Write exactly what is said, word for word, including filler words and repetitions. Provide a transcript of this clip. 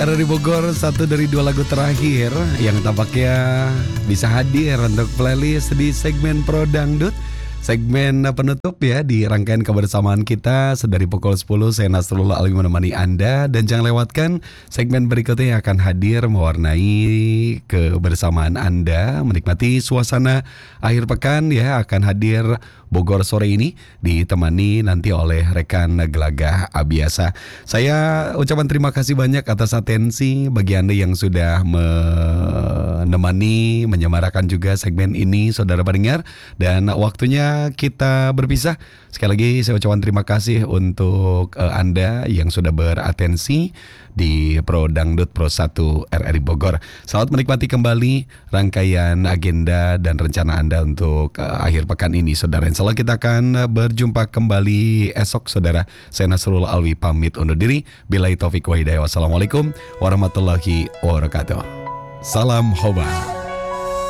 R R I Bogor, satu dari dua lagu terakhir yang tampaknya bisa hadir untuk playlist di segmen Pro Dangdut. Segmen penutup ya di rangkaian kebersamaan kita sedari pukul sepuluh. Saya Nasrullah Alwi menemani Anda. Dan jangan lewatkan segmen berikutnya yang akan hadir mewarnai kebersamaan Anda, menikmati suasana akhir pekan ya. Akan hadir Bogor sore ini ditemani nanti oleh rekan Gelagah Abiasa. Saya ucapan terima kasih banyak atas atensi bagi Anda yang sudah menemani, menyemarakan juga segmen ini, saudara pendengar. Dan waktunya kita berpisah. Sekali lagi saya ucapkan terima kasih untuk uh, Anda yang sudah beratensi di Pro Dangdut Pro satu R R I Bogor. Selamat menikmati kembali rangkaian agenda dan rencana Anda untuk uh, akhir pekan ini, saudara. Insyaallah kita akan uh, berjumpa kembali esok, saudara. Saya Nasrullah Alwi pamit undur diri. Billahi taufik wa hidayah. Wassalamualaikum warahmatullahi wabarakatuh. Salam Hoba.